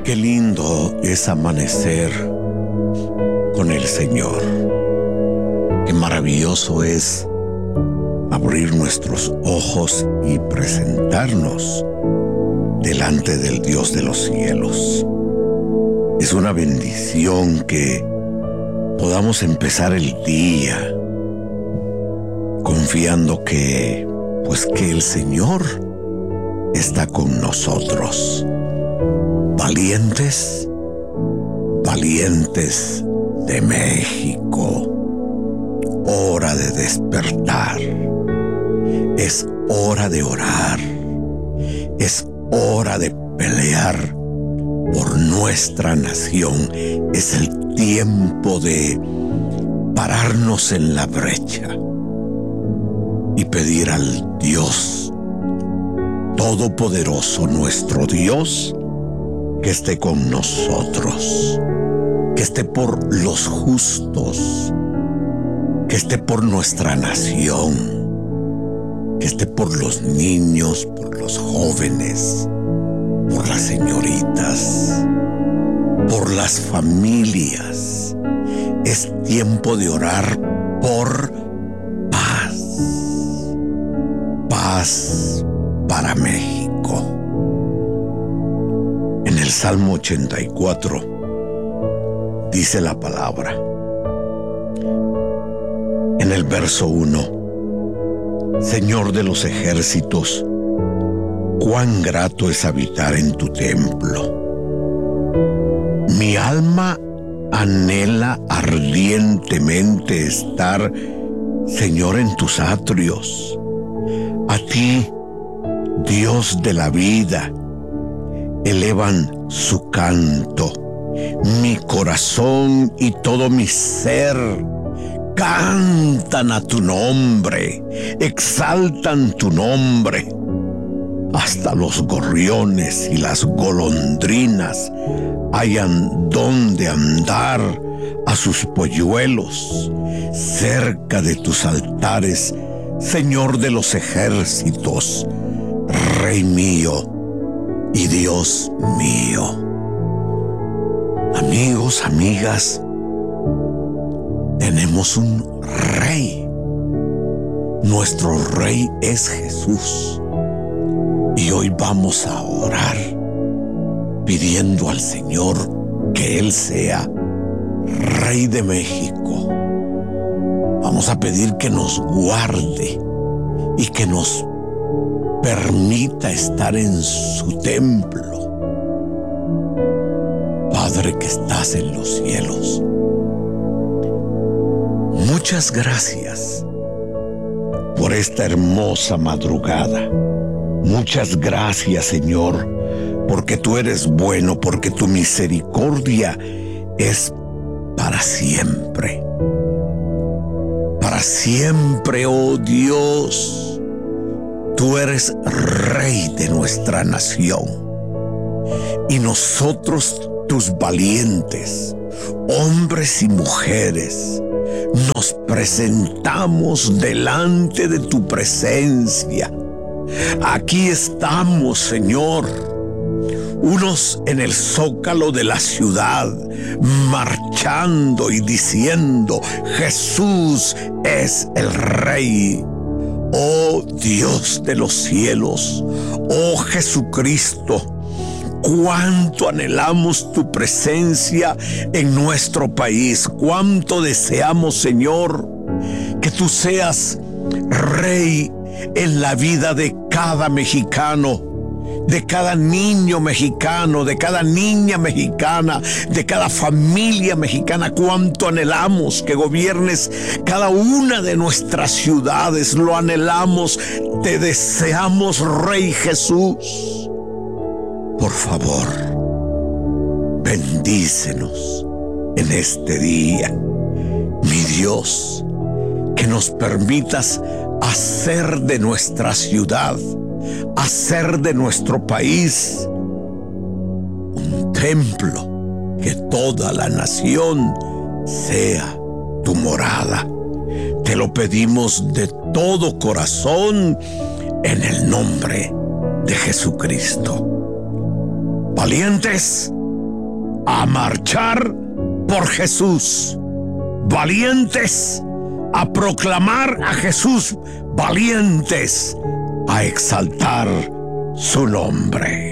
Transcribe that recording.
Qué lindo es amanecer con el Señor. Qué maravilloso es abrir nuestros ojos y presentarnos delante del Dios de los cielos. Es una bendición que podamos empezar el día confiando que el Señor está con nosotros. Valientes, valientes de México. Hora de despertar. Es hora de orar. Es hora de pelear por nuestra nación. Es el tiempo de pararnos en la brecha y pedir al Dios Todopoderoso, nuestro Dios, que esté con nosotros, que esté por los justos, que esté por nuestra nación, que esté por los niños, por los jóvenes, por las señoritas, por las familias. Es tiempo de orar por paz. Paz para México. En el Salmo 84 dice la palabra, en el verso 1: Señor de los ejércitos, cuán grato es habitar en tu templo. Mi alma anhela ardientemente estar, Señor, en tus atrios. A ti, Dios de la vida, elevan su canto. Mi corazón y todo mi ser cantan a tu nombre, exaltan tu nombre. Hasta los gorriones y las golondrinas hayan donde andar a sus polluelos cerca de tus altares, Señor de los ejércitos, Rey mío y Dios mío. Amigos, amigas, tenemos un Rey. Nuestro Rey es Jesús. Y hoy vamos a orar pidiendo al Señor que Él sea Rey de México. Vamos a pedir que nos guarde y que nos permita estar en su templo. Padre que estás en los cielos, muchas gracias por esta hermosa madrugada. Muchas gracias, Señor, porque tú eres bueno, porque tu misericordia es para siempre. Para siempre, oh Dios, tú eres Rey de nuestra nación. Y nosotros, tus valientes, hombres y mujeres, nos presentamos delante de tu presencia. Aquí estamos, Señor, unos en el zócalo de la ciudad, marchando y diciendo: Jesús es el Rey. Oh Dios de los cielos, oh Jesucristo, cuánto anhelamos tu presencia en nuestro país, cuánto deseamos, Señor, que tú seas Rey en la vida de cada mexicano, de cada niño mexicano, de cada niña mexicana, de cada familia mexicana. Cuánto anhelamos que gobiernes cada una de nuestras ciudades. Lo anhelamos, te deseamos, Rey Jesús. Por favor, bendícenos en este día, mi Dios, que nos permitas hacer de nuestra ciudad, hacer de nuestro país un templo, que toda la nación sea tu morada. Te lo pedimos de todo corazón en el nombre de Jesucristo. Valientes, a marchar por Jesús, valientes a proclamar a Jesús, valientes a exaltar su nombre.